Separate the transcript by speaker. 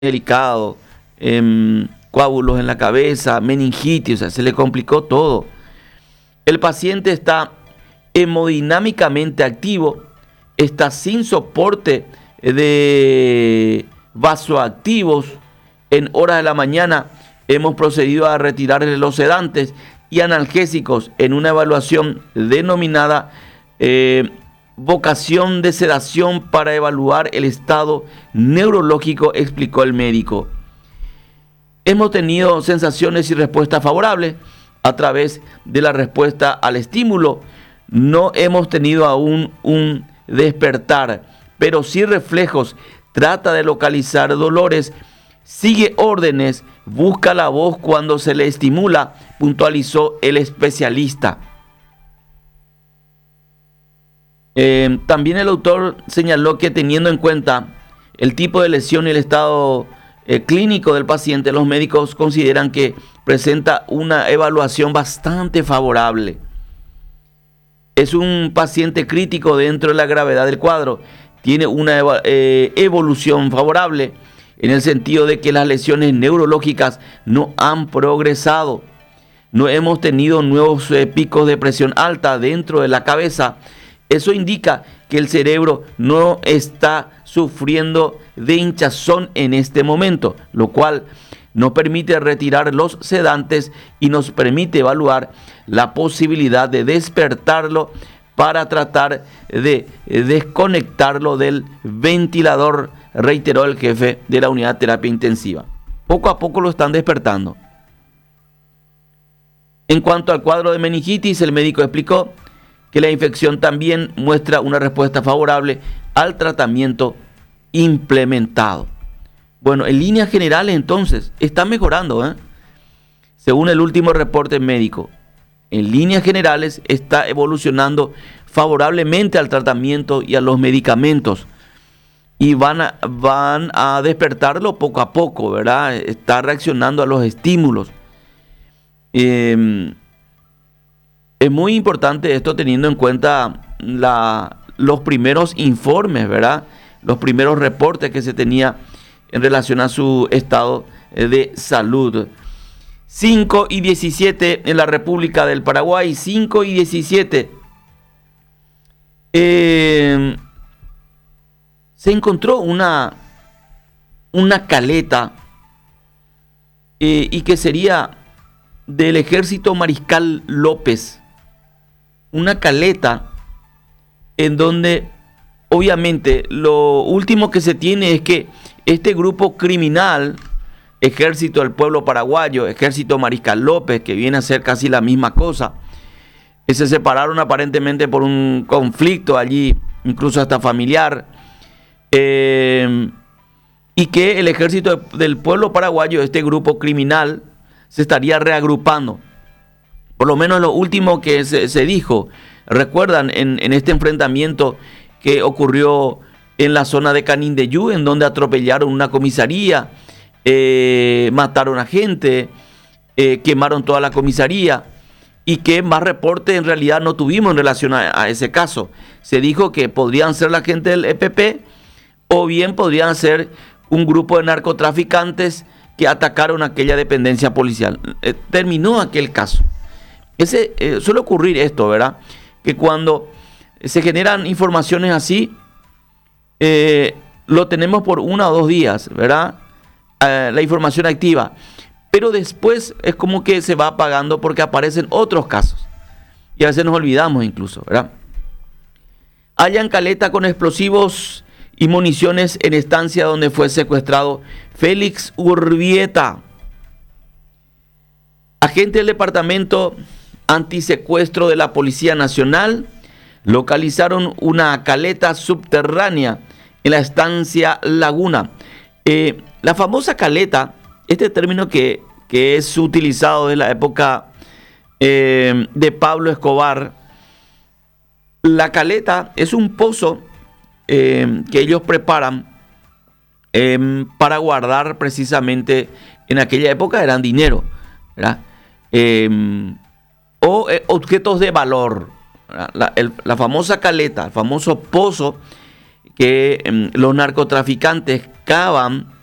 Speaker 1: delicado, coágulos en la cabeza, meningitis, o sea, se le complicó todo. El paciente está hemodinámicamente activo, está sin soporte de vasoactivos. En horas de la mañana hemos procedido a retirarle los sedantes y analgésicos en una evaluación denominada vocación de sedación para evaluar el estado neurológico, explicó el médico. Hemos tenido sensaciones y respuestas favorables a través de la respuesta al estímulo. No hemos tenido aún un despertar, pero sí reflejos. Trata de localizar dolores, sigue órdenes, busca la voz cuando se le estimula, puntualizó el especialista. También el autor señaló que, teniendo en cuenta el tipo de lesión y el estado clínico del paciente, los médicos consideran que presenta una evaluación bastante favorable. Es un paciente crítico dentro de la gravedad del cuadro. Tiene una evolución favorable en el sentido de que las lesiones neurológicas no han progresado. No hemos tenido nuevos picos de presión alta dentro de la cabeza. Eso indica que el cerebro no está sufriendo de hinchazón en este momento, lo cual nos permite retirar los sedantes y nos permite evaluar la posibilidad de despertarlo para tratar de desconectarlo del ventilador, reiteró el jefe de la unidad de terapia intensiva. Poco a poco lo están despertando. En cuanto al cuadro de meningitis, el médico explicó que la infección también muestra una respuesta favorable al tratamiento implementado. Bueno, en líneas generales entonces, está mejorando, según el último reporte médico. En líneas generales está evolucionando favorablemente al tratamiento y a los medicamentos. Y van a despertarlo poco a poco, ¿verdad? Está reaccionando a los estímulos. Es muy importante esto teniendo en cuenta los primeros informes, ¿verdad? Los primeros reportes que se tenía en relación a su estado de salud. 5:17 en la República del Paraguay, 5:17. Se encontró una caleta y que sería del Ejército Mariscal López. Una caleta en donde obviamente lo último que se tiene es que este grupo criminal, Ejército del Pueblo Paraguayo, Ejército Mariscal López, que viene a ser casi la misma cosa, se separaron aparentemente por un conflicto allí, incluso hasta familiar, y que el Ejército del Pueblo Paraguayo, este grupo criminal, se estaría reagrupando. Por lo menos lo último que se dijo. Recuerdan en este enfrentamiento que ocurrió en la zona de Canindeyú, en donde atropellaron una comisaría, mataron a gente, quemaron toda la comisaría, y que más reporte en realidad no tuvimos en relación a ese caso. Se dijo que podrían ser la gente del EPP o bien podrían ser un grupo de narcotraficantes que atacaron aquella dependencia policial. Terminó aquel caso. Suele ocurrir esto, ¿verdad? Que cuando se generan informaciones así, lo tenemos por 1 o 2 días, ¿verdad? La información activa. Pero después es como que se va apagando porque aparecen otros casos. Y a veces nos olvidamos incluso, ¿verdad? Hallan caleta con explosivos y municiones en estancia donde fue secuestrado Félix Urbieta. Agente del Departamento Antisecuestro de la Policía Nacional localizaron una caleta subterránea en la estancia Laguna. La famosa caleta, este término que es utilizado desde la época de Pablo Escobar. La caleta es un pozo que ellos preparan para guardar precisamente, en aquella época eran dinero, ¿verdad? O objetos de valor. La famosa caleta, el famoso pozo que los narcotraficantes cavan